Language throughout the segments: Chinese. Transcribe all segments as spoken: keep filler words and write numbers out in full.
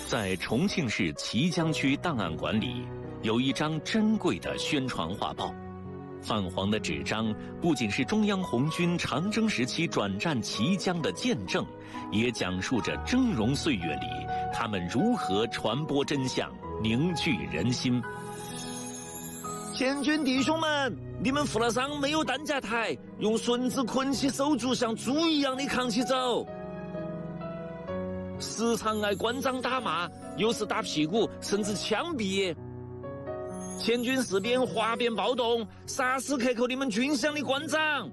在重庆市綦江区档案馆里，有一张珍贵的宣传画报。泛黄的纸张不仅是中央红军长征时期转战綦江的见证，也讲述着峥嵘岁月里他们如何传播真相、凝聚人心。 前军弟兄们，你们负了伤没有担架抬，用绳子捆起手足，像猪一样的扛起走。时常挨关长打骂，有时打屁股，甚至枪毙。前军士兵哗变暴动，杀死克扣你们军饷的关长。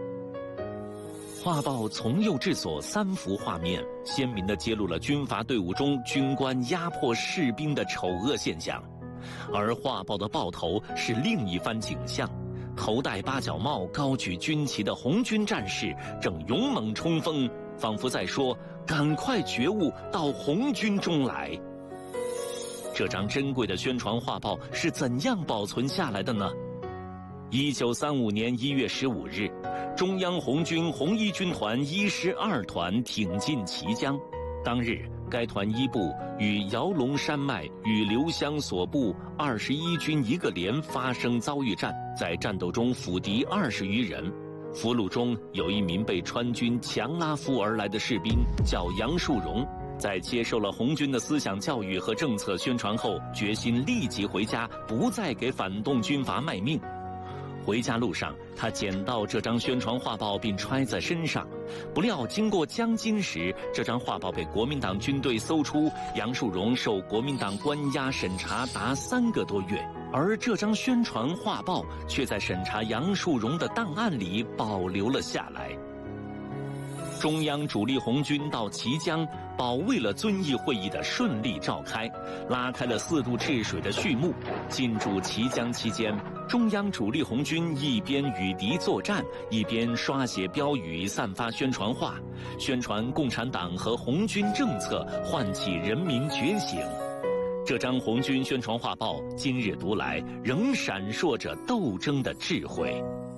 画报从右至左三幅画面，鲜明地揭露了军阀队伍中军官压迫士兵的丑恶现象。而画报的报头是另一番景象，头戴八角帽、高举军旗的红军战士正勇猛冲锋，仿佛在说：“赶快觉悟，到红军中来。”这张珍贵的宣传画报是怎样保存下来的呢？一九三五年一月十五日，中央红军红一军团一师二团挺进綦江。当日，该团一部与姚龙山脉与刘湘所部二十一军一个连发生遭遇战，在战斗中俘敌二十余人。俘虏中有一名被川军强拉俘而来的士兵，叫杨树荣。在接受了红军的思想教育和政策宣传后，决心立即回家，不再给反动军阀卖命。回家路上，他捡到这张宣传画报并揣在身上，不料经过江津时，这张画报被国民党军队搜出，杨树荣受国民党关押审查达三个多月，而这张宣传画报却在审查杨树荣的档案里保留了下来。中央主力红军到綦江，保卫了遵义会议的顺利召开，拉开了四渡治水的序幕。进驻綦江期间，中央主力红军一边与敌作战，一边刷写标语、散发宣传画，宣传共产党和红军政策，唤起人民觉醒。这张红军宣传画报今日读来，仍闪烁着斗争的智慧。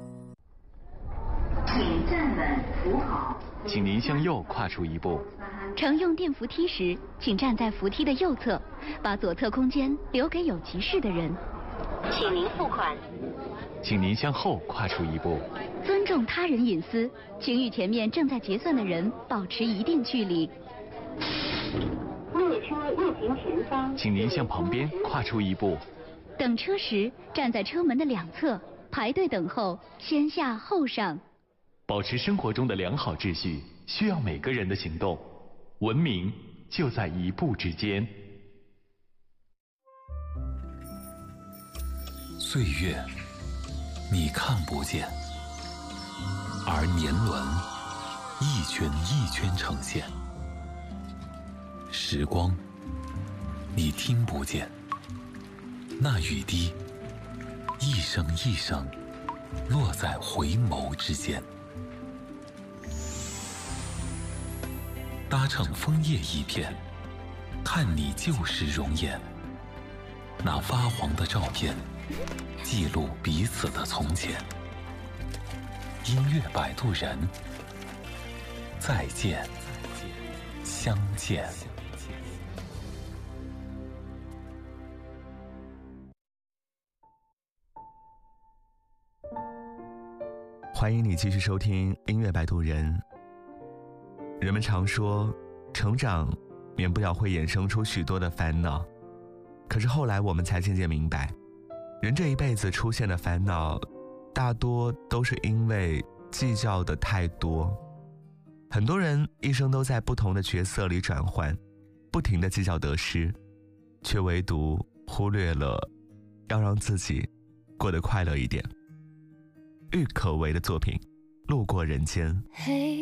请站稳扶好。 请您向右跨出一步。 乘用电扶梯时，请站在扶梯的右侧，把左侧空间留给有急事的人。 请您付款。 请您向后跨出一步。 尊重他人隐私，请与前面正在结算的人保持一定距离。 列车运行前方， 请您向旁边跨出一步。 等车时，站在车门的两侧，排队等候，先下后上。 保持生活中的良好秩序，需要每个人的行动。文明就在一步之间。 岁月，你看不见，而年轮一圈一圈呈现。时光，你听不见，那雨滴一声一声落在回眸之间。搭乘枫叶一片，看你旧时容颜。那发黄的照片，记录彼此的从前。音乐摆渡人，再见，相见。 欢迎你继续收听音乐摆渡人。人们常说，成长免不了会衍生出许多的烦恼，可是后来我们才渐渐明白，人这一辈子出现的烦恼，大多都是因为计较的太多。很多人一生都在不同的角色里转换，不停地计较得失，却唯独忽略了要让自己过得快乐一点。郁可唯的作品《路过人间》。 嘿